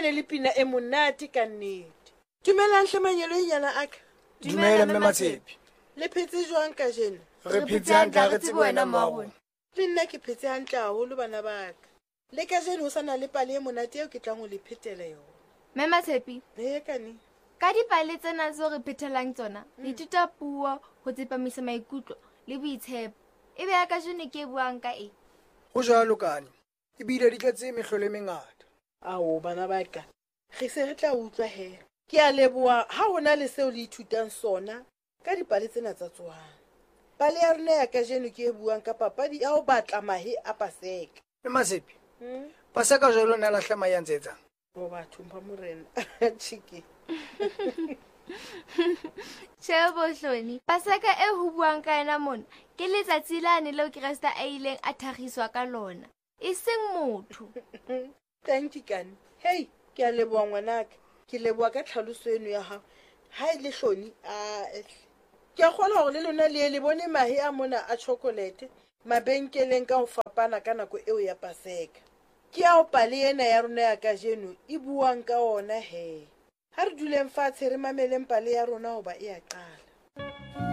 bane le pina e monate ka nnete. Dumelang hle manyelo aka. Dumela mme Matshepi. Le phetse jwang ka jeno? Re phetse hantle re tsebe wena mmago. Le nna ke phetse hantle haholo bana ba ka. Le ka jeno ho sana le pale e monate eo ke tlang ho le phetela yona. Mme Matshepi. Kane. Ka dipale tsena tseo re phethelang tsona, re ithuta puo, ho tsepamisa maikutlo le boitshepo. Ebe ya ka jeno ke buang ka eng? Ho jwalo kane. Ebile di tlatse mehlolo e mengata. Ao bana ba ka. Re se re tla utlwa he. Ke a leboha ha hona le seo le ithutang sona ka dipale tsena tsa tsohang. Pale ya rona ya ka jeno ke buang ka papadi ya ho batla mahe a Paseka. Mme Matshepi. Paseka jwalo na lahla mai ya ntsetsa. Bo batho mpa morena. Chiki. Shebo Hloni, Paseka e ho buang ka yena mona ke letsatsi lane leo Kriste a ileng a thagiswa ka lona, e seng motho. Thank you Kane. Hey, ke a leboha ngwanaka. Ke leboha ka tlhaloso eno ya hao. Ha ile Hloni ke a kgolwa hore le lona le bone mahe a mona a chocolate mabenkeleng ka ho fapana ka nako eo ya Paseka. Ke a o pale ena ya rona ya ka jeno e buang ka ona he. Ha re duleng fatshe re mameleng pale ya rona hoba e a qala.